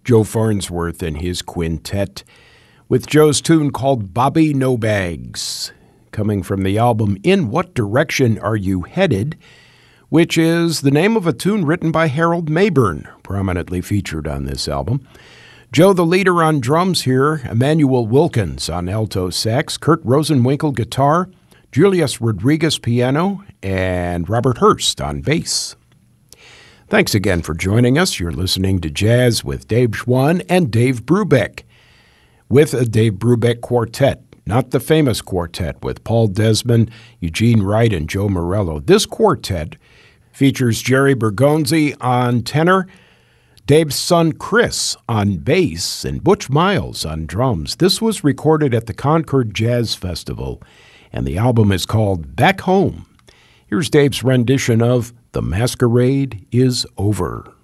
Joe Farnsworth and his quintet with Joe's tune called Bobby No Bags, coming from the album In What Direction Are You Headed?, which is the name of a tune written by Harold Mayburn, prominently featured on this album. Joe the leader on drums here, Emmanuel Wilkins on alto sax, Kurt Rosenwinkel guitar, Julius Rodriguez piano, and Robert Hurst on bass. Thanks again for joining us. You're listening to Jazz with Dave Schwann and Dave Brubeck, with a Dave Brubeck quartet, not the famous quartet with Paul Desmond, Eugene Wright, and Joe Morello. This quartet features Jerry Bergonzi on tenor, Dave's son Chris on bass, and Butch Miles on drums. This was recorded at the Concord Jazz Festival, and the album is called Back Home. Here's Dave's rendition of The Masquerade Is Over.